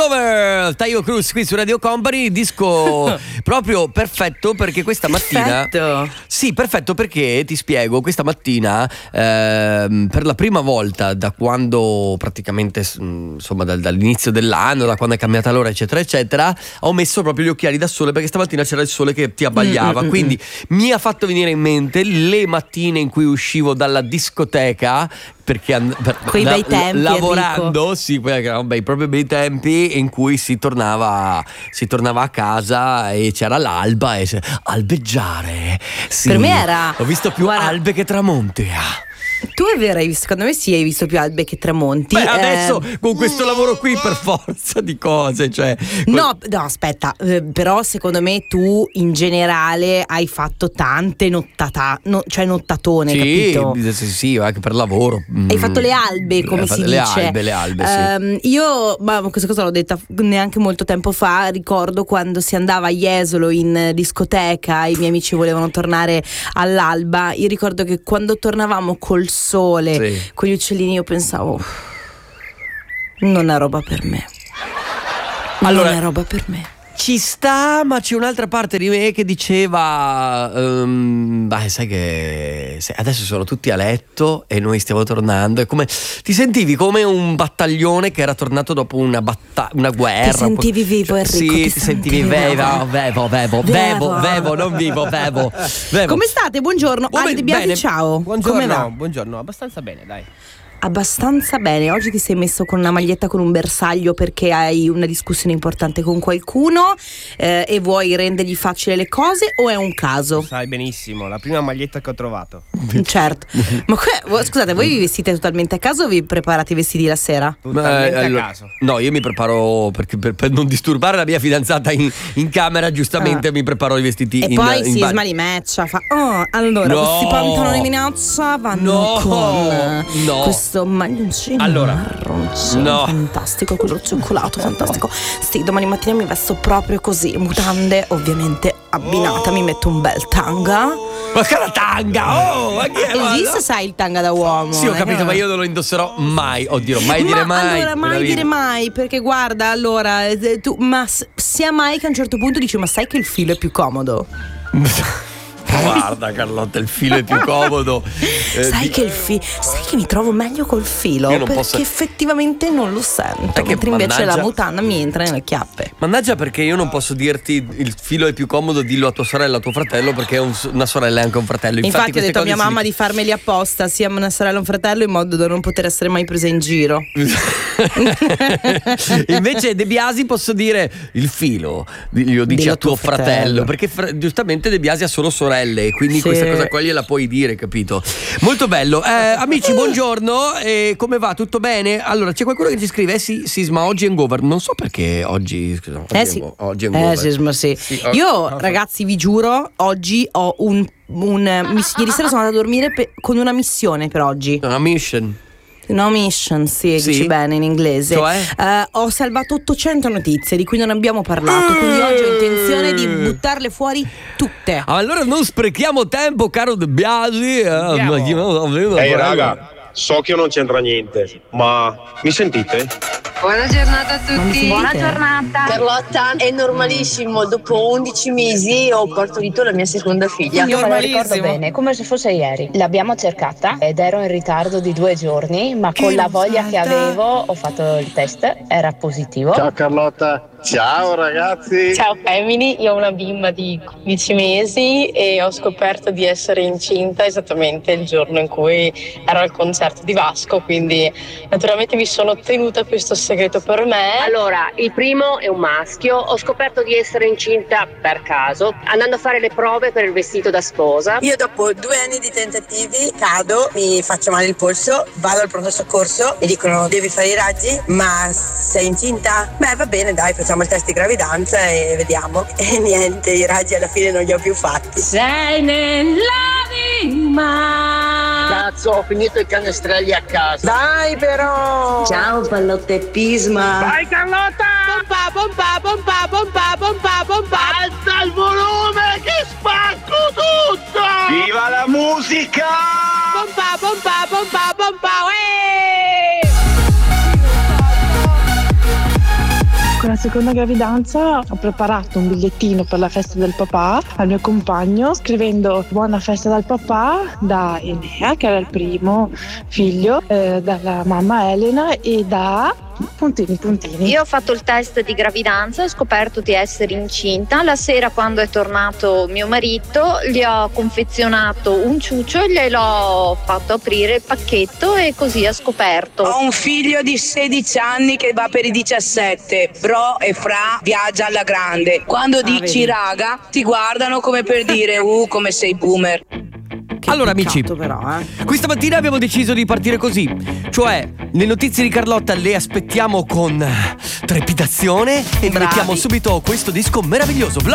Hangover, Taio Cruz qui su Radio Company, disco proprio perfetto perché questa mattina. Perfetto. Sì, perfetto perché ti spiego, questa mattina per la prima volta da quando praticamente insomma dall'inizio dell'anno, da quando è cambiata l'ora eccetera eccetera, ho messo proprio gli occhiali da sole perché stamattina c'era il sole che ti abbagliava, quindi mi ha fatto venire in mente le mattine in cui uscivo dalla discoteca perché quei bei tempi, lavorando, Enrico. sì, erano proprio bei tempi in cui si tornava a casa e c'era l'alba e albeggiare. Sì, Per me era, ho visto più albe che tramonti. Tu è vero, secondo me sì, hai visto più albe che tramonti. Beh, adesso con questo lavoro qui per forza di cose, cioè. No, aspetta, però secondo me tu in generale hai fatto tante cioè nottatone, sì, capito? Sì, anche per lavoro. Hai fatto le albe, come si dice. Le albe, sì. Io, questa cosa l'ho detta neanche molto tempo fa, ricordo quando si andava a Jesolo in discoteca, i miei amici volevano tornare all'alba, io ricordo che quando tornavamo col sole, sì, con gli uccellini, io pensavo non è roba per me. Allora, non è roba per me. Ci sta, ma c'è un'altra parte di me che diceva sai che adesso sono tutti a letto e noi stiamo tornando. È come ti sentivi come un battaglione che era tornato dopo una guerra. Ti sentivi vivo, Enrico? Sì, ti sentivi vevo, non vivo, vevo. Come state? Buongiorno. Ale De Biasi, ciao. Buongiorno, come va? buongiorno, abbastanza bene, dai. Abbastanza bene. Oggi ti sei messo con una maglietta con un bersaglio perché hai una discussione importante con qualcuno e vuoi rendergli facile le cose, o è un caso? Sai benissimo, la prima maglietta che ho trovato. Certo. Ma scusate, voi vi vestite totalmente a caso o vi preparate i vestiti la sera? Totalmente a caso. No, io mi preparo perché per non disturbare la mia fidanzata in camera, giustamente mi preparo i vestiti e poi Sisma li matcha, fa allora questi pantaloni minaccia vanno con questo maglioncino marroncino fantastico, quello cioccolato fantastico. Sì, domani mattina mi vesto proprio così, mutande ovviamente abbinata, mi metto un bel tanga. Ma che la tanga? Esiste, sai, il tanga da uomo? Sì, ho capito, ma io non lo indosserò mai. Oddio, mai dire mai. Allora, mai dire mai, perché guarda, allora tu, ma sia mai che a un certo punto dici, ma sai che il filo è più comodo? Guarda Carlotta, il filo è più comodo. Sai che mi trovo meglio col filo, perché effettivamente non lo sento, mentre invece la mutanda mi entra nelle chiappe. Mannaggia, perché io non posso dirti il filo è più comodo, dillo a tua sorella, a tuo fratello, perché è una sorella e anche un fratello. Infatti ho detto a mia mamma di farmeli apposta, sia una sorella e un fratello, in modo da non poter essere mai presa in giro. Invece De Biasi posso dire il filo, glielo dici a tuo fratello, perché giustamente De Biasi ha solo sorelle, quindi questa cosa qua gliela puoi dire, capito? Molto bello. Amici, buongiorno, come va? Tutto bene? Allora, c'è qualcuno che ci scrive Sisma, oggi è hangover. Non so perché oggi oggi è hangover. Sisma, sì. Io ragazzi vi giuro, oggi ho ieri sera sono andata a dormire con una missione per oggi. Una mission. No mission, sì, dici bene in inglese. Cioè? Ho salvato 800 notizie di cui non abbiamo parlato, quindi oggi ho intenzione di buttarle fuori tutte. Allora non sprechiamo tempo, caro De Biasi. Ehi raga, so che non c'entra niente, ma mi sentite? Buona giornata a tutti. Buona giornata. Carlotta, è normalissimo, dopo 11 mesi ho partorito la mia seconda figlia. Io me la ricordo bene, come se fosse ieri. L'abbiamo cercata ed ero in ritardo di 2 giorni, ma con la voglia che avevo ho fatto il test, era positivo. Ciao Carlotta. Ciao ragazzi. Ciao Femini, io ho una bimba di 15 mesi e ho scoperto di essere incinta esattamente il giorno in cui ero al concerto di Vasco, quindi naturalmente mi sono tenuta questo segreto per me. Allora, il primo è un maschio, ho scoperto di essere incinta per caso, andando a fare le prove per il vestito da sposa. Io dopo 2 anni di tentativi cado, mi faccio male il polso, vado al pronto soccorso e dicono devi fare i raggi, ma sei incinta? Beh, va bene, dai, facciamo il test di gravidanza e vediamo. E niente, i raggi alla fine non li ho più fatti. Sei nell'anima. Cazzo, ho finito i canestrelli a casa. Dai però. Ciao Pallotta e Pisma. Vai Carlotta. Pompa, pompa, pompa, pompa, pompa. Alza il volume che spacco tutto. Viva la musica. Pompa, pompa, pompa, pompa. Con la seconda gravidanza ho preparato un bigliettino per la festa del papà al mio compagno, scrivendo buona festa dal papà da Enea, che era il primo figlio, dalla mamma Elena e da puntini. Io ho fatto il test di gravidanza, ho scoperto di essere incinta. La sera, quando è tornato mio marito, gli ho confezionato un ciuccio e gliel'ho fatto aprire il pacchetto e così ha scoperto. Ho un figlio di 16 anni che va per i 17. Bro e Fra viaggia alla grande. Quando dici raga, ti guardano come per dire come sei boomer. Allora amici, però, questa mattina abbiamo deciso di partire così, cioè le notizie di Carlotta le aspettiamo con trepidazione e mettiamo subito questo disco meraviglioso.